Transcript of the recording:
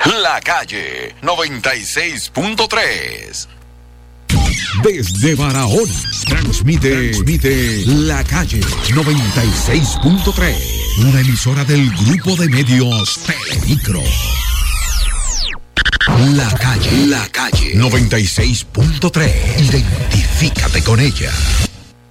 La Calle 96.3. Desde Barahona transmite La Calle 96.3, una emisora del grupo de medios Telemicro. La Calle 96.3. Identifícate con ella.